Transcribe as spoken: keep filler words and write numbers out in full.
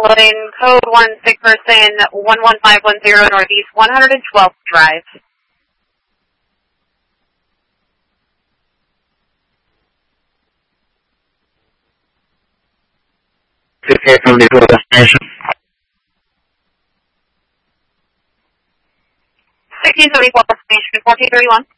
Loading code one six person one one five one zero Northeast one hundred twelfth Drive. Okay, from the destination. sixteen seventy-four destination fourteen thirty-one.